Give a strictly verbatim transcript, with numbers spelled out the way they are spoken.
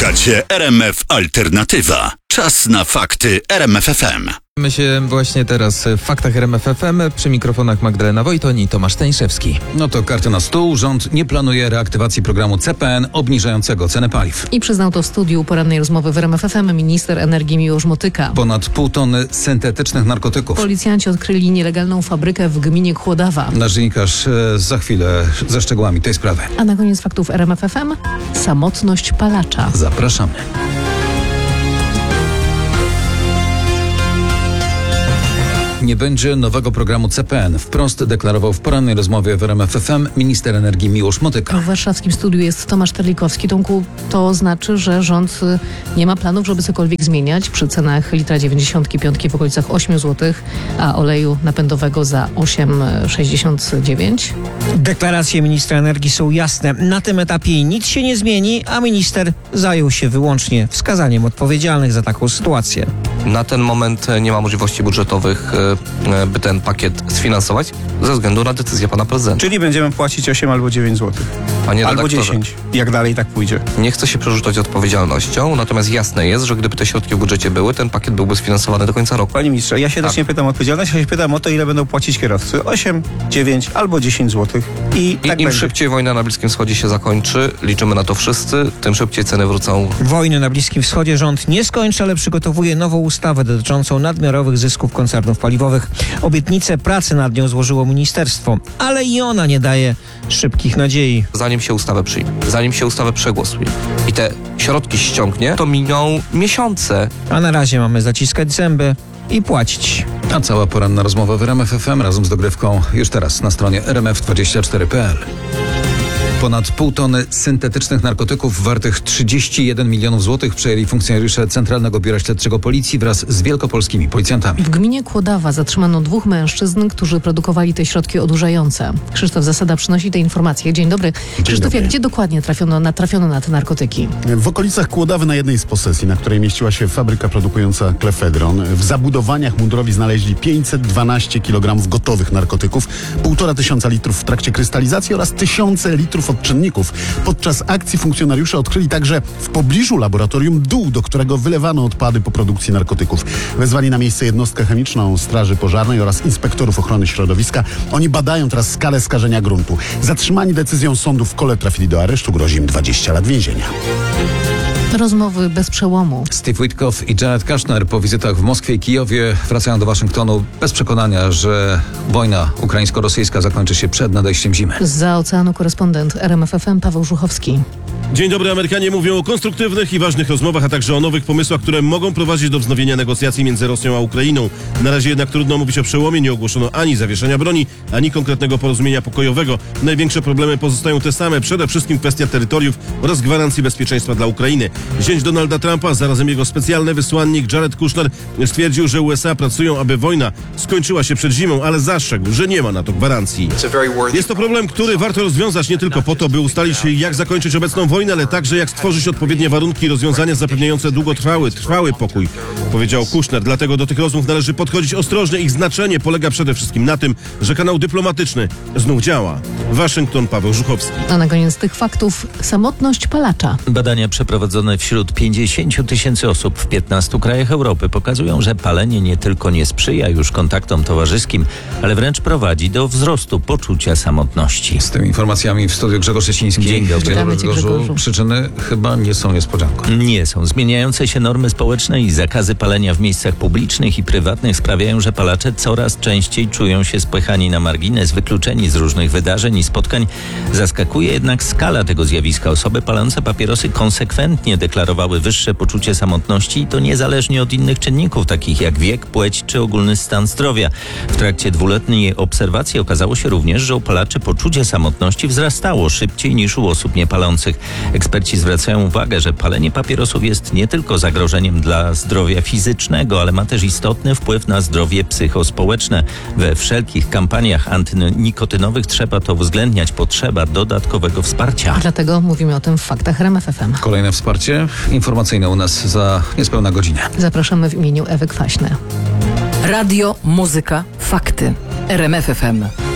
Słuchacie R M F Alternatywa. Czas na fakty R M F F M. My się właśnie teraz w faktach R M F F M. Przy mikrofonach Magdalena Wojtoń i Tomasz Stańszewski. No to karty na stół. Rząd nie planuje reaktywacji programu C P N obniżającego cenę paliw. I przyznał to w studiu porannej rozmowy w R M F F M minister energii Miłosz Motyka. Ponad pół tony syntetycznych narkotyków. Policjanci odkryli nielegalną fabrykę w gminie Kłodawa. Nasz dziennikarz e, za chwilę ze szczegółami tej sprawy. A na koniec faktów R M F F M samotność palacza. Zapraszamy. Nie będzie nowego programu C P N. Wprost deklarował w porannej rozmowie w R M F F M minister energii Miłosz Motyka. W warszawskim studiu jest Tomasz Terlikowski. Tomku, to znaczy, że rząd nie ma planów, żeby cokolwiek zmieniać przy cenach litra dziewięćdziesiątki piątki w okolicach osiem złotych, a oleju napędowego za osiem sześćdziesiąt dziewięć? Deklaracje ministra energii są jasne. Na tym etapie nic się nie zmieni, a minister zajął się wyłącznie wskazaniem odpowiedzialnych za taką sytuację. Na ten moment nie ma możliwości budżetowych, by ten pakiet sfinansować ze względu na decyzję pana prezydenta. Czyli będziemy płacić osiem albo dziewięć złotych. Panie albo redaktorze, dziesięć, jak dalej tak pójdzie. Nie chcę się przerzucać odpowiedzialnością, natomiast jasne jest, że gdyby te środki w budżecie były, ten pakiet byłby sfinansowany do końca roku. Panie ministrze, ja się Tak. też nie pytam o odpowiedzialność, ja się pytam o to, ile będą płacić kierowcy. osiem, dziewięć albo dziesięć złotych. I, I tak im będzie. szybciej wojna na Bliskim Wschodzie się zakończy, liczymy na to wszyscy, tym szybciej ceny wrócą. Wojny na Bliskim Wschodzie rząd nie skończy, ale przygotowuje nową ustawę dotyczącą nadmiarowych zysków koncernów paliwowych. Obietnicę pracy nad nią złożyło ministerstwo, ale i ona nie daje szybkich nadziei. Zanim się ustawę przyjmie, zanim się ustawę przegłosuje i te środki ściągnie, to miną miesiące. A na razie mamy zaciskać zęby i płacić. A cała poranna rozmowa w R M F F M razem z dogrywką już teraz na stronie r m f dwadzieścia cztery kropka p l. Ponad pół tony syntetycznych narkotyków wartych trzydzieści jeden milionów złotych przejęli funkcjonariusze Centralnego Biura Śledczego Policji wraz z wielkopolskimi policjantami. W gminie Kłodawa zatrzymano dwóch mężczyzn, którzy produkowali te środki odurzające. Krzysztof Zasada przynosi te informacje. Dzień dobry. Krzysztofie, dobry. gdzie dokładnie trafiono, natrafiono na te narkotyki? W okolicach Kłodawy na jednej z posesji, na której mieściła się fabryka produkująca klefedron, w zabudowaniach mundurowi znaleźli pięćset dwanaście kilogramów gotowych narkotyków, półtora tysiąca litrów w trakcie krystalizacji oraz tysiące litrów odczynników. Podczas akcji funkcjonariusze odkryli także w pobliżu laboratorium dół, do którego wylewano odpady po produkcji narkotyków. Wezwali na miejsce jednostkę chemiczną Straży Pożarnej oraz inspektorów ochrony środowiska. Oni badają teraz skalę skażenia gruntu. Zatrzymani decyzją sądu w Kole trafili do aresztu, grozi im dwadzieścia lat więzienia. Rozmowy bez przełomu. Steve Witkoff i Jared Kushner po wizytach w Moskwie i Kijowie wracają do Waszyngtonu bez przekonania, że wojna ukraińsko-rosyjska zakończy się przed nadejściem zimy. Zza oceanu korespondent R M F F M Paweł Żuchowski. Dzień dobry. Amerykanie mówią o konstruktywnych i ważnych rozmowach, a także o nowych pomysłach, które mogą prowadzić do wznowienia negocjacji między Rosją a Ukrainą. Na razie jednak trudno mówić o przełomie. Nie ogłoszono ani zawieszenia broni, ani konkretnego porozumienia pokojowego. Największe problemy pozostają te same. Przede wszystkim kwestia terytoriów oraz gwarancji bezpieczeństwa dla Ukrainy. Zięć Donalda Trumpa, a zarazem jego specjalny wysłannik Jared Kushner stwierdził, że U S A pracują, aby wojna skończyła się przed zimą, ale zastrzegł, że nie ma na to gwarancji. Jest to problem, który warto rozwiązać nie tylko po to, by ustalić, jak zakończyć obecną wojnę, ale także jak stworzyć odpowiednie warunki i rozwiązania zapewniające długotrwały, trwały pokój, powiedział Kushner. Dlatego do tych rozmów należy podchodzić ostrożnie. Ich znaczenie polega przede wszystkim na tym, że kanał dyplomatyczny znów działa. Waszyngton, Paweł Żuchowski. A na koniec tych faktów samotność palacza. Badania przeprowadzone wśród pięćdziesięciu tysięcy osób w piętnastu krajach Europy pokazują, że palenie nie tylko nie sprzyja już kontaktom towarzyskim, ale wręcz prowadzi do wzrostu poczucia samotności. Z tymi informacjami w studiu Grzegorz Szczeciński. Dzień dobry. Witamy cię, Grzegorzu. Przyczyny chyba nie są niespodzianką. Nie są. Zmieniające się normy społeczne i zakazy palenia w miejscach publicznych i prywatnych sprawiają, że palacze coraz częściej czują się spychani na margines, wykluczeni z różnych wydarzeń i spotkań. Zaskakuje jednak skala tego zjawiska. Osoby palące papierosy konsekwentnie deklarowały wyższe poczucie samotności i to niezależnie od innych czynników, takich jak wiek, płeć czy ogólny stan zdrowia. W trakcie dwuletniej obserwacji okazało się również, że u palaczy poczucie samotności wzrastało szybciej niż u osób niepalących. Eksperci zwracają uwagę, że palenie papierosów jest nie tylko zagrożeniem dla zdrowia fizycznego, ale ma też istotny wpływ na zdrowie psychospołeczne. We wszelkich kampaniach antynikotynowych trzeba to uwzględniać. Potrzeba dodatkowego wsparcia. Dlatego mówimy o tym w faktach R M F F M. Kolejne wsparcie informacyjne u nas za niespełna godzinę. Zapraszamy w imieniu Ewy Kwaśny. Radio, muzyka, fakty. R M F F M.